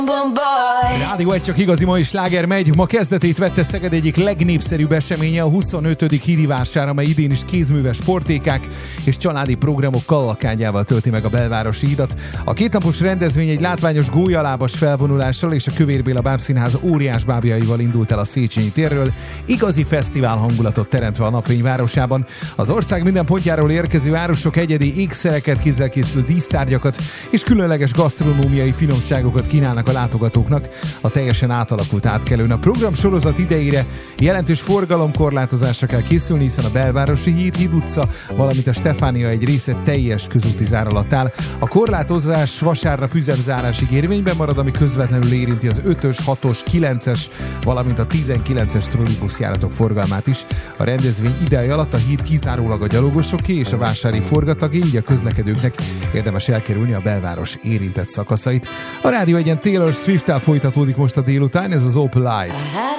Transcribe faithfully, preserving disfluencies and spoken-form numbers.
Rádió egy csak igazi mai sláger megy. Ma kezdetét vette Szeged egyik legnépszerűbb eseménye, a huszonötödik hídi vásár, amely idén is kézműves portékák és családi programok kallakányával tölti meg a belvárosi hidat. A kétnapos rendezvény egy látványos gólyalábas felvonulással és a Kövér Béla Bábszínház óriás bábjaival indult el a Széchenyi térről, igazi fesztivál hangulatot teremtve a napfény városában. Az ország minden pontjáról érkező árusok egyedi ékszereket, kézzel készült dísztárgyakat és különleges gasztronómiai finomságokat kínálnak a látogatóknak a teljesen átalakult átkelőn. A program sorozat idejére jelentős forgalomkorlátozásra kell készülni, hiszen a Belvárosi híd, Híd utca, valamint a Stefánia egy része teljes közúti zár alatt áll. A korlátozás vasárnap üzemzárásig érvényben marad, ami közvetlenül érinti az ötös, hatos, kilences, valamint a tizenkilences trollibuszjáratok forgalmát is. A rendezvény ideje alatt a híd kizárólag a gyalogosoké és a vásári forgataké, így a közlekedőknek érdemes elkerülni a belváros érintett szakaszait. A Rádió egyen Taylor Swift-tel folytatódik most a délután, ez az Opal Light.